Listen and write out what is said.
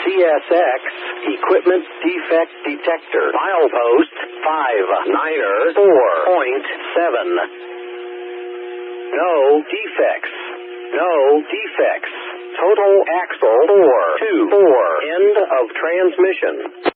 CSX Equipment Defect Detector. Milepost 59er 4.7. No defects. No defects. Total axle 4. End of transmission.